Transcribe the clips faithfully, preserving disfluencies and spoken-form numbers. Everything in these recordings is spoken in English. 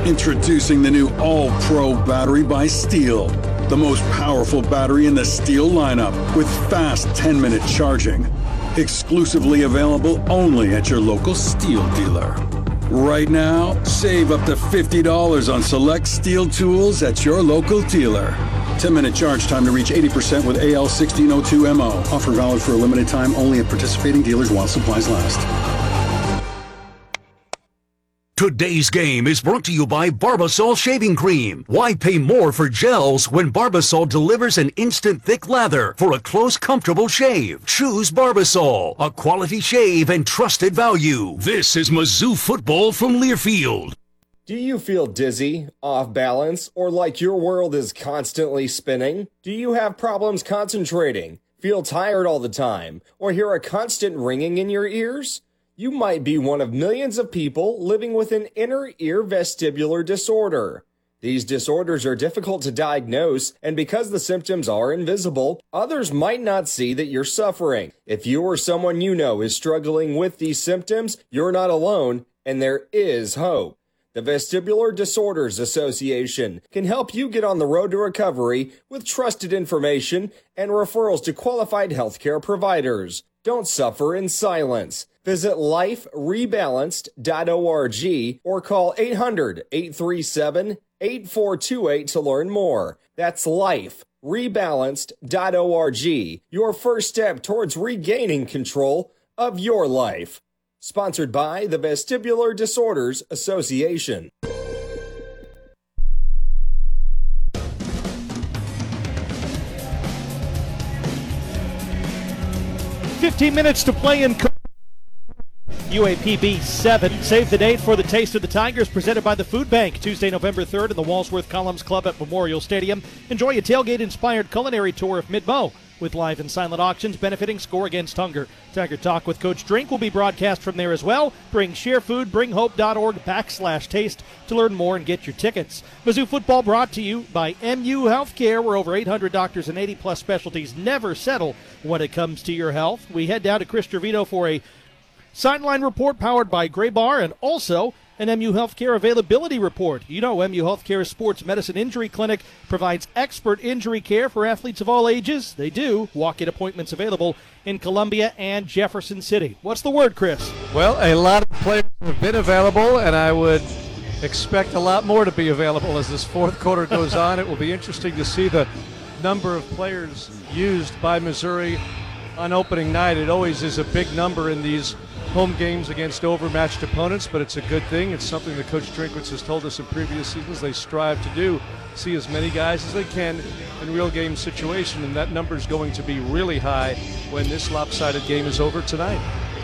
Introducing the new All-Pro battery by Steel. The most powerful battery in the Steel lineup with fast ten-minute charging. Exclusively available only at your local Steel dealer. Right now, save up to fifty dollars on select Steel tools at your local dealer. ten-minute charge time to reach eighty percent with A L sixteen oh two M O. Offer valid for a limited time only at participating dealers while supplies last. Today's game is brought to you by Barbasol Shaving Cream. Why pay more for gels when Barbasol delivers an instant thick lather for a close, comfortable shave? Choose Barbasol, a quality shave and trusted value. This is Mizzou football from Learfield. Do you feel dizzy, off balance, or like your world is constantly spinning? Do you have problems concentrating, feel tired all the time, or hear a constant ringing in your ears? You might be one of millions of people living with an inner ear vestibular disorder. These disorders are difficult to diagnose, and because the symptoms are invisible, others might not see that you're suffering. If you or someone you know is struggling with these symptoms, you're not alone, and there is hope. The Vestibular Disorders Association can help you get on the road to recovery with trusted information and referrals to qualified healthcare providers. Don't suffer in silence. Visit life rebalanced dot org or call eight hundred, eight three seven, eight four two eight to learn more. That's life rebalanced dot org, your first step towards regaining control of your life. Sponsored by the Vestibular Disorders Association. fifteen minutes to play in U A P B seven. Save the date for the Taste of the Tigers presented by the Food Bank. Tuesday, November third in the Walsworth Columns Club at Memorial Stadium. Enjoy a tailgate-inspired culinary tour of Mid-Mo with live and silent auctions benefiting Score Against Hunger. Tiger Talk with Coach Drink will be broadcast from there as well. Bring share food, bring hope dot org backslash taste to learn more and get your tickets. Mizzou football brought to you by M U Healthcare, where over eight hundred doctors and eighty plus specialties never settle when it comes to your health. We head down to Chris Trevino for a sideline report powered by Gray Bar and also an M U Healthcare availability report. You know, M U Healthcare's Sports Medicine Injury Clinic provides expert injury care for athletes of all ages. They do. Walk-in appointments available in Columbia and Jefferson City. What's the word, Chris? Well, a lot of players have been available, and I would expect a lot more to be available as this fourth quarter goes on. It will be interesting to see the number of players used by Missouri on opening night. It always is a big number in these home games against overmatched opponents, but it's a good thing. It's something that Coach Drinkwitz has told us in previous seasons they strive to do, see as many guys as they can in real game situation, and that number is going to be really high when this lopsided game is over tonight.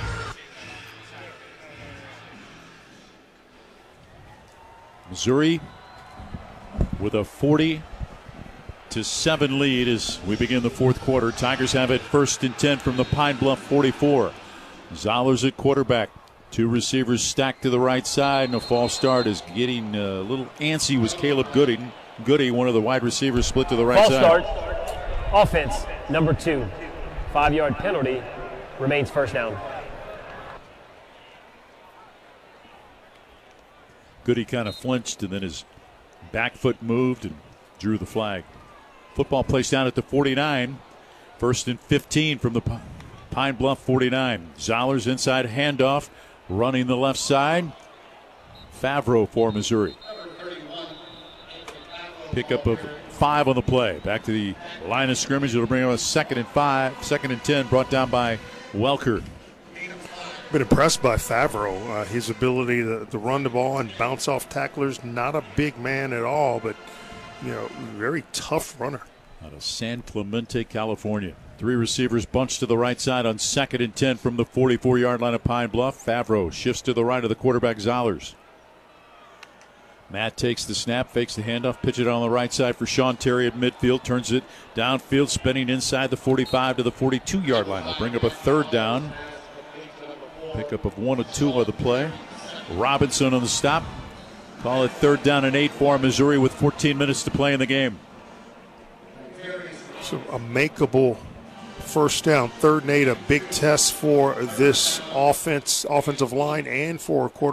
Missouri with a forty to seven lead as we begin the fourth quarter. Tigers have it first and ten from the Pine Bluff forty-four. Zollers at quarterback. Two receivers stacked to the right side, and a false start is getting a little antsy was Caleb Goody. Goody, one of the wide receivers, split to the right false side. Start. Offense, number two. Five-yard penalty. Remains first down. Goody kind of flinched, and then his back foot moved and drew the flag. Football placed down at the forty-nine. First and fifteen from the Pine Bluff forty-nine. Zollers inside handoff, running the left side. Favreau for Missouri. Pickup of five on the play. Back to the line of scrimmage. It'll bring on a second and five, second and ten, brought down by Welker. Been impressed by Favreau. Uh, his ability to, to run the ball and bounce off tacklers. Not a big man at all, but you know, very tough runner. Out of San Clemente, California. Three receivers bunched to the right side on second and ten from the forty-four-yard line of Pine Bluff. Favreau shifts to the right of the quarterback, Zollers. Matt takes the snap, fakes the handoff, pitch it on the right side for Sean Terry at midfield, turns it downfield, spinning inside the forty-five to the forty-two-yard line. Will bring up a third down. Pickup of one or two of the play. Robinson on the stop. Call it third down and eight for Missouri with fourteen minutes to play in the game. So a makeable first down, third and eight, a big test for this offense, offensive line, and for quarterback.